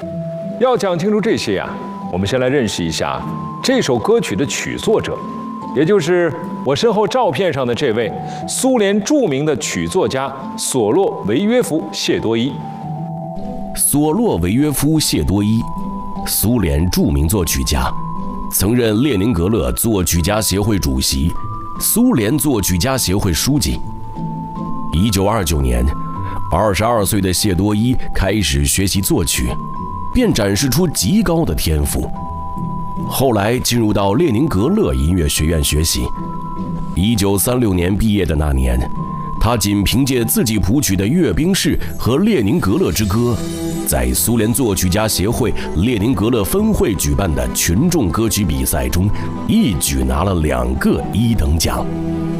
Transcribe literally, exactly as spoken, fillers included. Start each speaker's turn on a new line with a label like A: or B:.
A: 要讲清楚这些呀、啊，我们先来认识一下这首歌曲的曲作者，也就是我身后照片上的这位苏联著名的曲作家索洛维约夫·谢多伊。
B: 索洛维约夫·谢多伊，苏联著名作曲家，曾任列宁格勒作曲家协会主席、苏联作曲家协会书记。一九二九年，二十二岁的谢多伊开始学习作曲，便展示出极高的天赋。后来进入到列宁格勒音乐学院学习。一九三六年毕业的那年，他仅凭借自己谱曲的《阅兵式》和《列宁格勒之歌》，在苏联作曲家协会列宁格勒分会举办的群众歌曲比赛中，一举拿了两个一等奖。